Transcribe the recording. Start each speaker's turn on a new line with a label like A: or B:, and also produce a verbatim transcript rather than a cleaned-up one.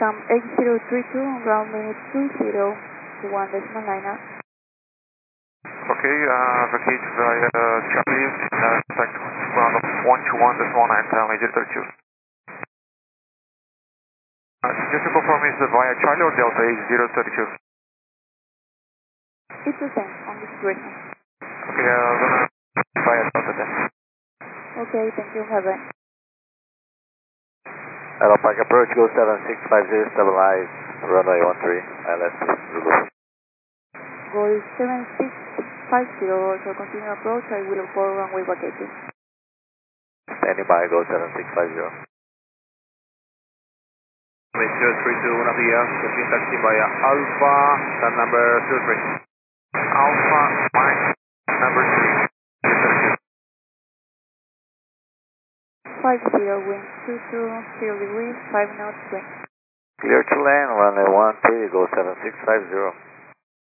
A: Welcome eight zero three two, ground minute two zero to one decimal nine up.
B: Okay, uh, vacate via uh, Charlie, uh, contact ground of one two one decimal nine, town eight zero three two. Uh, just to confirm, is it via Charlie or Delta eight zero three two?
A: It's the same on the situation.
B: Okay, uh, gonna via Delta then.
A: Okay, thank you, have a
C: Hello, Park approach, go seven six five zero, stabilize, runway one three, I L S, Zulu.
A: Goal seven six five zero, also continue approach, I will report runway vacated.
C: Standing by, go seven six five zero.
D: eight zero three two, buenos días, aquí taxi via Alpha, stand number two three.
B: Alpha, Mike, number three.
A: five zero, wind two two, zero degrees, five knots, wind.
C: Clear to land, runway one three, go seven six five zero.